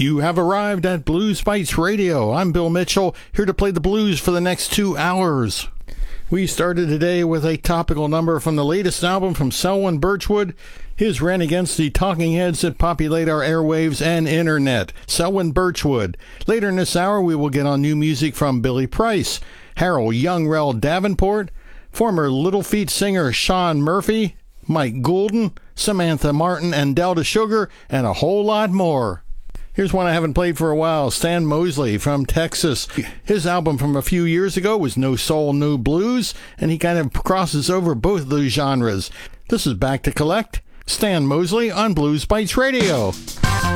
You have arrived at Blues Bites Radio. I'm Bill Mitchell, here to play the blues for the next 2 hours. We started today with a topical number from the latest album from Selwyn Birchwood. His rant against the talking heads that populate our airwaves and internet. Selwyn Birchwood. Later in this hour, we will get on new music from Billy Price, Harold Youngrell Davenport, former Little Feat singer Sean Murphy, Mike Goulden, Samantha Martin and Delta Sugar, and a whole lot more. Here's one I haven't played for a while, Stan Mosley from Texas. His album from a few years ago was No Soul, No Blues, and he kind of crosses over both of those genres. This is Back to Collect, Stan Mosley on Blues Bites Radio.